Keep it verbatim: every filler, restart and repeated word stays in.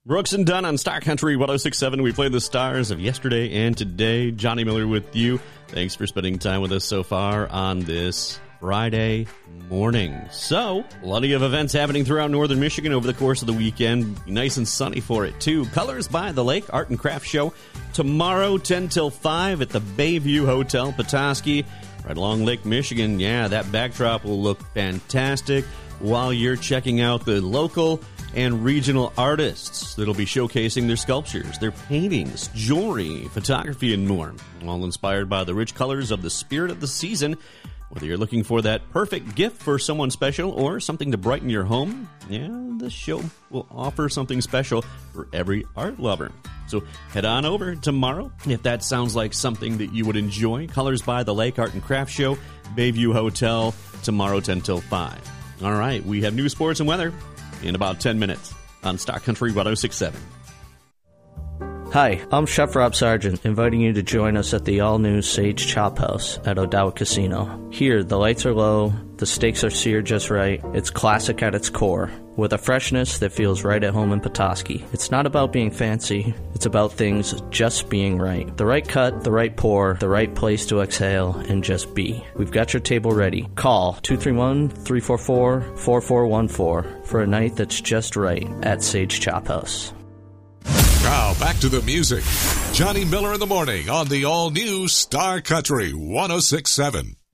Brooks and Dunn on Star Country one oh six point seven. We play the stars of yesterday and today. Johnny Miller with you. Thanks for spending time with us so far on this Friday morning. So, plenty of events happening throughout northern Michigan over the course of the weekend. Nice and sunny for it, too. Colors by the Lake Art and Craft Show tomorrow, ten till five at the Bayview Hotel, Petoskey, right along Lake Michigan. Yeah, that backdrop will look fantastic while you're checking out the local and regional artists that'll be showcasing their sculptures, their paintings, jewelry, photography, and more. All inspired by the rich colors of the spirit of the season. Whether you're looking for that perfect gift for someone special or something to brighten your home, yeah, this show will offer something special for every art lover. So head on over tomorrow if that sounds like something that you would enjoy. Colors by the Lake Art and Craft Show, Bayview Hotel, tomorrow ten till five. All right, we have news, sports, and weather in about ten minutes on Star Country one oh six point seven. Hi, I'm Chef Rob Sargent, inviting you to join us at the all-new Sage Chop House at O'Dowd Casino. Here, the lights are low, the steaks are seared just right, it's classic at its core, with a freshness that feels right at home in Petoskey. It's not about being fancy, it's about things just being right. The right cut, the right pour, the right place to exhale, and just be. We've got your table ready. Call two three one, three four four, four four one four for a night that's just right at Sage Chop House. Now, back to the music. Johnny Miller in the morning on the all-new Star Country one oh six point seven.